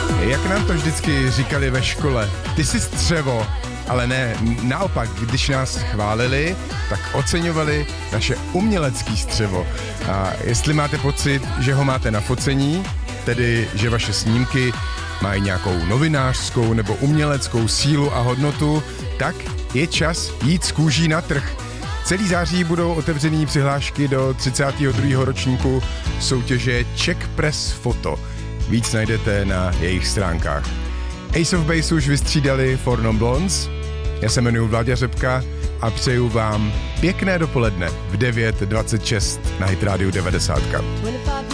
Jak nám to vždycky říkali ve škole, ty jsi střevo, ale ne, naopak, když nás chválili, tak oceňovali naše umělecké střevo. A jestli máte pocit, že ho máte na focení, tedy že vaše snímky mají nějakou novinářskou nebo uměleckou sílu a hodnotu, tak je čas jít z kůží na trh. Celý září budou otevřený přihlášky do 32. ročníku soutěže Czech Press Photo. Víc najdete na jejich stránkách. Ace of Base už vystřídali For Non Blondes. Já se jmenuji Vláďa Řepka a přeju vám pěkné dopoledne v 9:26 na Hit Radio 90.